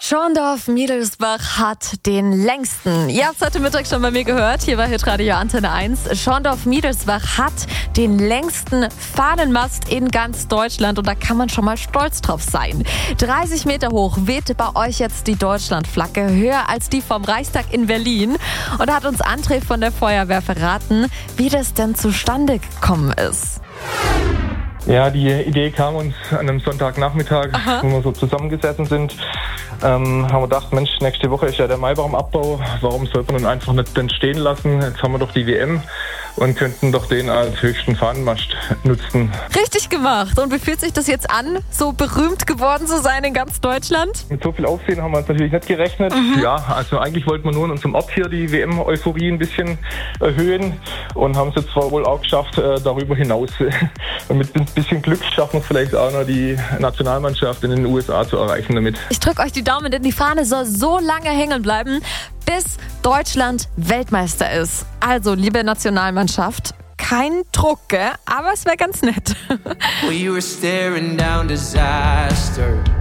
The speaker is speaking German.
Schorndorf-Miedelsbach hat den längsten. Ihr habt es heute Mittag schon bei mir gehört, hier bei Hitradio Antenne 1. Schorndorf-Miedelsbach hat den längsten Fahnenmast in ganz Deutschland und da kann man schon mal stolz drauf sein. 30 Meter hoch weht bei euch jetzt die Deutschlandflagge, höher als die vom Reichstag in Berlin. Und da hat uns André von der Feuerwehr verraten, wie das denn zustande gekommen ist. Ja, die Idee kam uns an einem Sonntagnachmittag, wo wir so zusammengesessen sind. Haben wir gedacht, Mensch, nächste Woche ist ja der Maibaumabbau. Warum sollte man ihn einfach nicht denn stehen lassen? Jetzt haben wir doch die WM und könnten doch den als höchsten Fahnenmast nutzen. Richtig gemacht. Und wie fühlt sich das jetzt an, so berühmt geworden zu sein in ganz Deutschland? Mit so viel Aufsehen haben wir uns natürlich nicht gerechnet. Ja, also eigentlich wollten wir nur in unserem Ort hier die WM-Euphorie ein bisschen erhöhen und haben es jetzt zwar wohl auch geschafft, darüber hinaus. Und mit ein bisschen Glück schaffen wir es vielleicht auch noch, die Nationalmannschaft in den USA zu erreichen damit. Ich drücke euch die Daumen, denn die Fahne soll so lange hängen bleiben, bis Deutschland Weltmeister ist. Also, liebe Nationalmannschaft, kein Druck, gell? Aber es wäre ganz nett. We were staring down disaster.